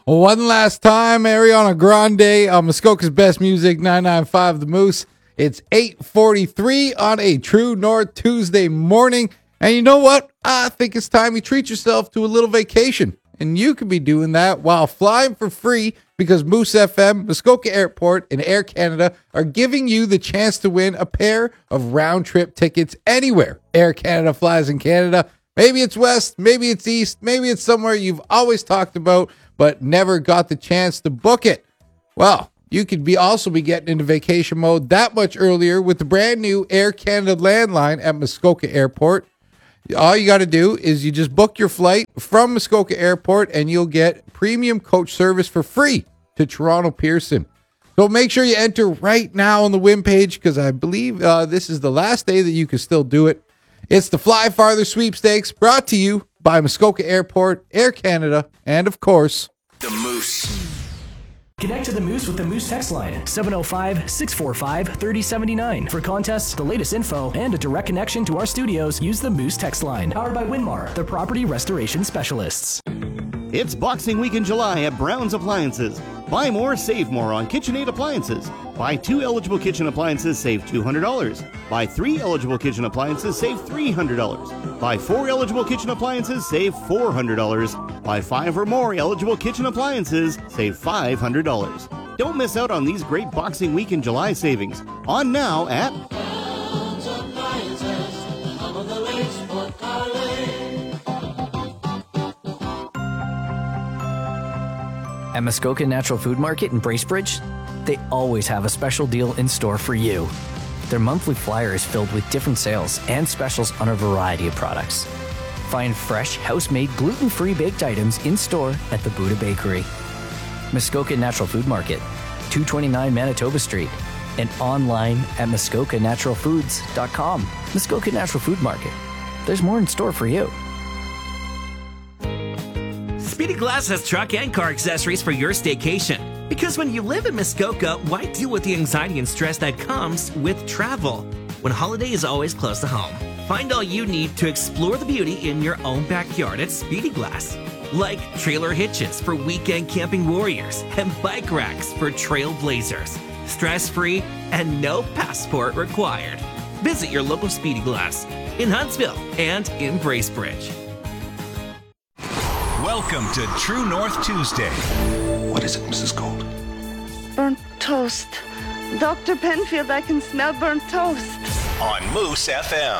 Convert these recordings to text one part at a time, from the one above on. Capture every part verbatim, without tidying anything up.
One last time, Ariana Grande on Muskoka's Best Music, nine ninety-five The Moose. It's eight forty-three on a True North Tuesday morning. And you know what? I think it's time you treat yourself to a little vacation. And you can be doing that while flying for free because Moose F M, Muskoka Airport, and Air Canada are giving you the chance to win a pair of round-trip tickets anywhere Air Canada flies in Canada. Maybe it's west, maybe it's east, maybe it's somewhere you've always talked about but never got the chance to book it. Well, you could be also be getting into vacation mode that much earlier with the brand new Air Canada landline at Muskoka Airport. All you got to do is you just book your flight from Muskoka Airport and you'll get premium coach service for free to Toronto Pearson. So make sure you enter right now on the win page because I believe uh, this is the last day that you can still do it. It's the Fly Farther Sweepstakes brought to you by Muskoka Airport, Air Canada, and of course, The Moose. Connect to the Moose with the Moose text line, seven oh five, six four five, three oh seven nine. For contests, the latest info, and a direct connection to our studios, use the Moose text line. Powered by Winmar, the property restoration specialists. It's Boxing Week in July at Brown's Appliances. Buy more, save more on KitchenAid appliances. Buy two eligible kitchen appliances, save two hundred dollars. Buy three eligible kitchen appliances, save three hundred dollars. Buy four eligible kitchen appliances, save four hundred dollars. Buy five or more eligible kitchen appliances, save five hundred dollars. Don't miss out on these great Boxing Week in July savings. On now at Brown's Appliances, home of the lakes, Port Carling. At Muskoka Natural Food Market in Bracebridge, they always have a special deal in store for you. Their monthly flyer is filled with different sales and specials on a variety of products. Find fresh, house-made, gluten-free baked items in store at the Buddha Bakery. Muskoka Natural Food Market, two twenty-nine Manitoba Street, and online at muskoka natural foods dot com. Muskoka Natural Food Market. There's more in store for you. Speedy Glass has truck and car accessories for your staycation. Because when you live in Muskoka, why deal with the anxiety and stress that comes with travel when holiday is always close to home? Find all you need to explore the beauty in your own backyard at Speedy Glass. Like trailer hitches for weekend camping warriors and bike racks for trailblazers. Stress-free and no passport required. Visit your local Speedy Glass in Huntsville and in Bracebridge. Welcome to True North Tuesday. What is it, Missus Gold? Burnt toast. Doctor Penfield, I can smell burnt toast. On Moose F M.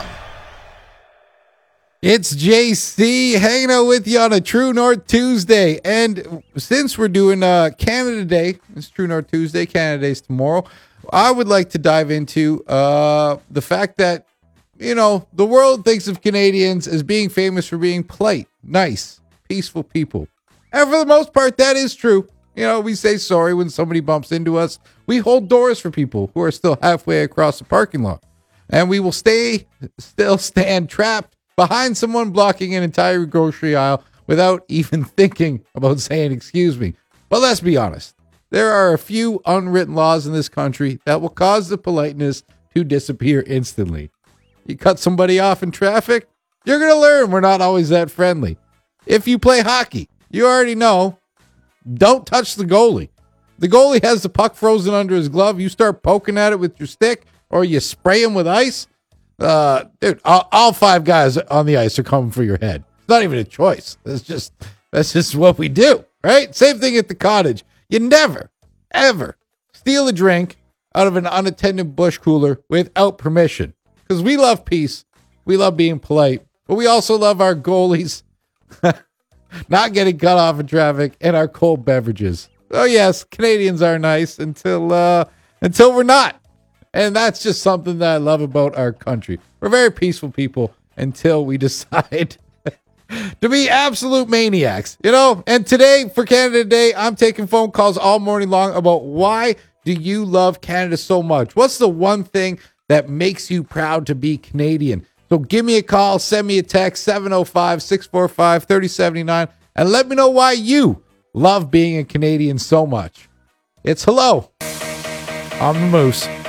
it's J C hanging out with you on a True North Tuesday. And since we're doing uh, Canada Day, it's True North Tuesday, Canada Day's tomorrow, I would like to dive into uh, the fact that, you know, the world thinks of Canadians as being famous for being polite, nice, peaceful people. And for the most part, that is true. You know, we say sorry when somebody bumps into us. We hold doors for people who are still halfway across the parking lot. And we will stay, still stand trapped behind someone blocking an entire grocery aisle without even thinking about saying, excuse me. But let's be honest. There are a few unwritten laws in this country that will cause the politeness to disappear instantly. You cut somebody off in traffic, you're going to learn we're not always that friendly. If you play hockey, you already know, don't touch the goalie. The goalie has the puck frozen under his glove. You start poking at it with your stick or you spray him with ice. Uh, dude, all, all five guys on the ice are coming for your head. It's not even a choice. That's just, that's just what we do, right? Same thing at the cottage. You never, ever steal a drink out of an unattended bush cooler without permission. Because we love peace. We love being polite. But we also love our goalies not getting cut off in traffic and our cold beverages. Oh yes, Canadians are nice until uh, until we're not. And that's just something that I love about our country. We're very peaceful people until we decide to be absolute maniacs, you know? And today, for Canada Day, I'm taking phone calls all morning long about why do you love Canada so much? What's the one thing that makes you proud to be Canadian? So give me a call, send me a text, seven oh five, six four five, three oh seven nine, and let me know why you love being a Canadian so much. It's hello. I'm the Moose.